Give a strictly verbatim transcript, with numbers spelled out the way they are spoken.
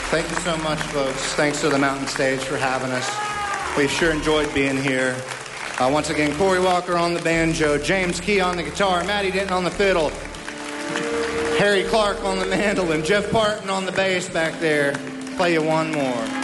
Thank you so much, folks. Thanks to the Mountain Stage for having us. We sure enjoyed being here. Uh, once again, Corey Walker on the banjo, James Key on the guitar, Matty Denton on the fiddle, Harry Clark on the mandolin, Jeff Parton on the bass back there. Play you one more.